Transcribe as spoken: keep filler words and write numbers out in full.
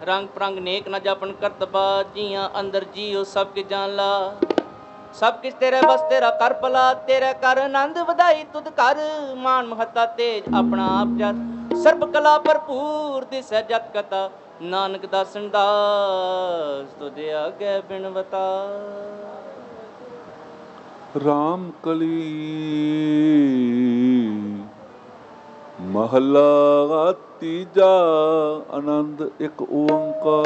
रंग परंग नेक न जापन करतबा, जियां अंदर जियो सब के जान ला। सब किस तेरे बस तेरा कर भला, तेरे कर आनंद वधाई तुद कर। मान महता तेज अपना आप जत, सर्ब कला भरपूर दिसै जत कथा। नानक दासन दास तुझे आगे बिनवता। राम कली महला तीजा, आनंद एक ओंकार।